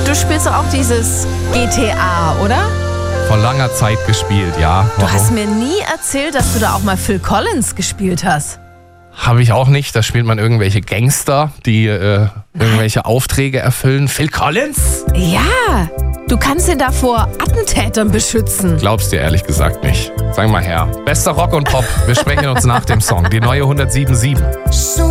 du spielst doch auch dieses GTA, oder? Vor langer Zeit gespielt, ja. Du hast mir nie erzählt, dass du da auch mal Phil Collins gespielt hast. Habe ich auch nicht. Da spielt man irgendwelche Gangster, die irgendwelche Aufträge erfüllen. Phil Collins? Ja, du kannst ihn da vor Attentätern beschützen. Glaubst dir ehrlich gesagt nicht. Sag mal her. Bester Rock und Pop. Wir sprechen uns nach dem Song. Die neue 107.7.